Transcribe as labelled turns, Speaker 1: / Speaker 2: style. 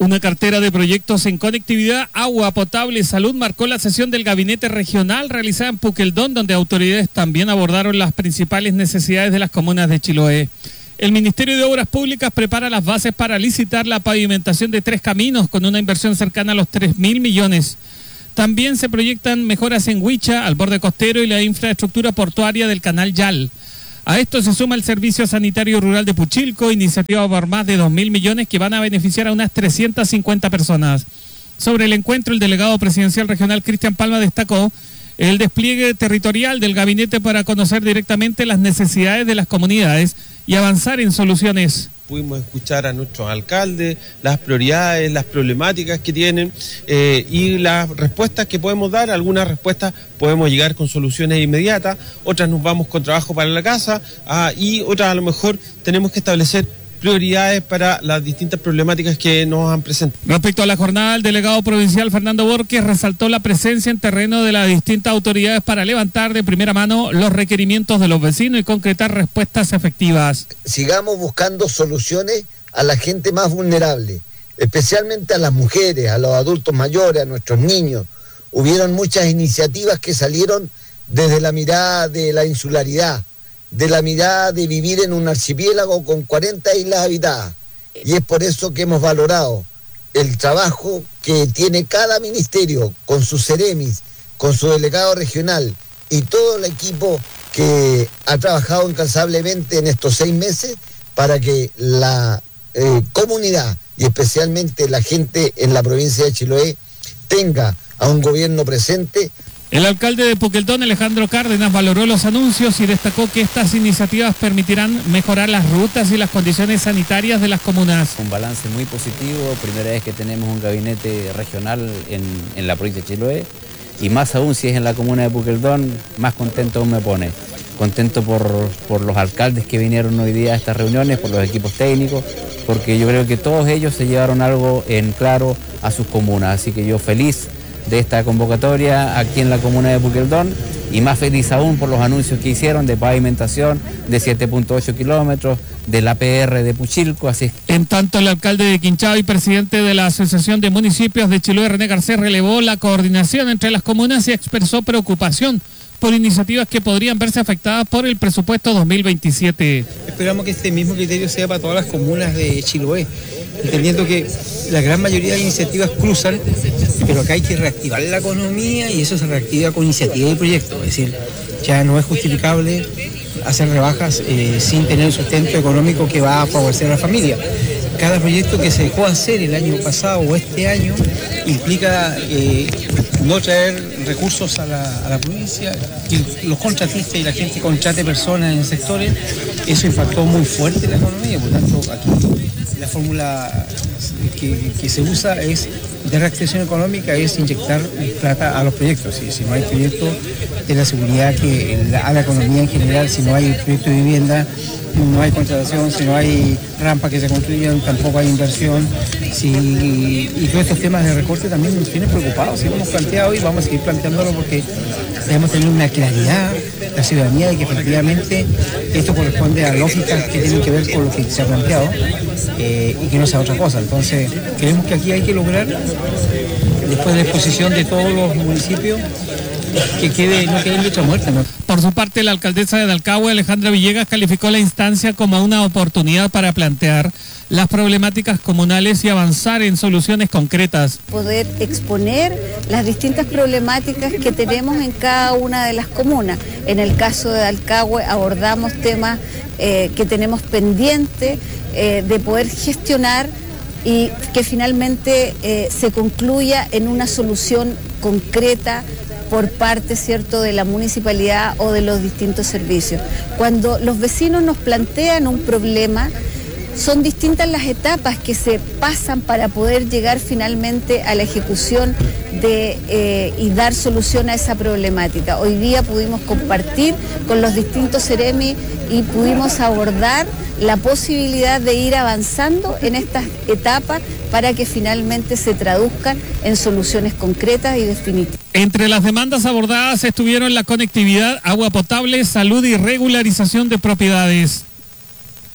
Speaker 1: Una cartera de proyectos en conectividad, agua potable y salud marcó la sesión del gabinete regional realizada en Puqueldón, donde autoridades también abordaron las principales necesidades de las comunas de Chiloé. El Ministerio de Obras Públicas prepara las bases para licitar la pavimentación de 3 caminos con una inversión cercana a los 3.000 millones. También se proyectan mejoras en Huicha, al borde costero y la infraestructura portuaria del canal Yal. A esto se suma el Servicio Sanitario Rural de Puchilco, iniciativa por más de 2.000 millones que van a beneficiar a unas 350 personas. Sobre el encuentro, el delegado presidencial regional Cristian Palma destacó el despliegue territorial del gabinete para conocer directamente las necesidades de las comunidades y avanzar en soluciones.
Speaker 2: Pudimos escuchar a nuestros alcaldes, las prioridades, las problemáticas que tienen y las respuestas que podemos dar. Algunas respuestas podemos llegar con soluciones inmediatas, otras nos vamos con trabajo para la casa y otras a lo mejor tenemos que establecer prioridades para las distintas problemáticas que nos han presentado.
Speaker 1: Respecto a la jornada, el delegado provincial Fernando Borges resaltó la presencia en terreno de las distintas autoridades para levantar de primera mano los requerimientos de los vecinos y concretar respuestas efectivas.
Speaker 3: Sigamos buscando soluciones a la gente más vulnerable, especialmente a las mujeres, a los adultos mayores, a nuestros niños. Hubieron muchas iniciativas que salieron desde la mirada de la insularidad, de la mirada de vivir en un archipiélago con 40 islas habitadas. Y es por eso que hemos valorado el trabajo que tiene cada ministerio con sus seremis, con su delegado regional y todo el equipo que ha trabajado incansablemente en estos 6 meses para que la comunidad y especialmente la gente en la provincia de Chiloé tenga a un gobierno presente.
Speaker 1: El alcalde de Puqueldón, Alejandro Cárdenas, valoró los anuncios y destacó que estas iniciativas permitirán mejorar las rutas y las condiciones sanitarias de las comunas.
Speaker 4: Un balance muy positivo, primera vez que tenemos un gabinete regional en la provincia de Chiloé, y más aún si es en la comuna de Puqueldón, más contento aún me pone. Contento por los alcaldes que vinieron hoy día a estas reuniones, por los equipos técnicos, porque yo creo que todos ellos se llevaron algo en claro a sus comunas, así que yo feliz de esta convocatoria aquí en la comuna de Puqueldón y más feliz aún por los anuncios que hicieron de pavimentación de 7.8 kilómetros del APR de Puchilco. Así.
Speaker 1: En tanto, el alcalde de Quinchao y presidente de la Asociación de Municipios de Chiloé, René Garcés, relevó la coordinación entre las comunas y expresó preocupación por iniciativas que podrían verse afectadas por el presupuesto 2027.
Speaker 5: Esperamos que este mismo criterio sea para todas las comunas de Chiloé, entendiendo que la gran mayoría de iniciativas cruzan, pero acá hay que reactivar la economía y eso se reactiva con iniciativa y proyectos. Es decir, ya no es justificable hacer rebajas sin tener un sustento económico que va a favorecer a la familia. Cada proyecto que se dejó hacer el año pasado o este año implica no traer recursos a la provincia, que los contratistas y la gente contrate personas en sectores. Eso impactó muy fuerte en la economía, por tanto aquí la fórmula que se usa es de reactivación económica, es inyectar plata a los proyectos. Si no hay proyectos de la seguridad que a la economía en general, si no hay proyecto de vivienda, no hay contratación, si no hay rampas que se construyan, tampoco hay inversión. Y todos estos temas de recorte también nos tienen preocupados. Si lo hemos planteado y vamos a seguir planteándolo porque debemos tener una claridad, la ciudadanía, de que efectivamente esto corresponde a lógicas que tienen que ver con lo que se ha planteado y que no sea otra cosa. Entonces, creemos que aquí hay que lograr, después de la exposición de todos los municipios, que no quede letra muerta, ¿no?
Speaker 1: Por su parte, la alcaldesa de Dalcahue, Alejandra Villegas, calificó la instancia como una oportunidad para plantear las problemáticas comunales y avanzar en soluciones concretas.
Speaker 6: Poder exponer las distintas problemáticas que tenemos en cada una de las comunas. En el caso de Dalcahue abordamos temas que tenemos pendientes de poder gestionar y que finalmente se concluya en una solución concreta por parte, ¿cierto?, de la municipalidad o de los distintos servicios. Cuando los vecinos nos plantean un problema, son distintas las etapas que se pasan para poder llegar finalmente a la ejecución y dar solución a esa problemática. Hoy día pudimos compartir con los distintos seremi y pudimos abordar la posibilidad de ir avanzando en estas etapas para que finalmente se traduzcan en soluciones concretas y definitivas.
Speaker 1: Entre las demandas abordadas estuvieron la conectividad, agua potable, salud y regularización de propiedades.